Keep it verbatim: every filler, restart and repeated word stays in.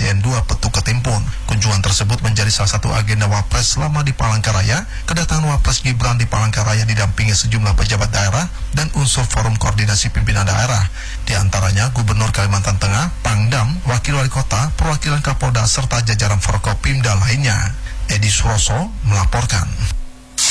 D N dua Petu Ketimpun. Kunjungan tersebut menjadi salah satu agenda Wapres selama di Palangkaraya. Kedatangan Wapres Gibran di Palangkaraya didampingi sejumlah pejabat daerah dan unsur forum koordinasi pimpinan daerah. Di antaranya Gubernur Kalimantan Tengah, Pangdam, Wakil Wali Kota, perwakilan Kapolda serta jajaran Forkopimda lainnya. Edi Suroso melaporkan.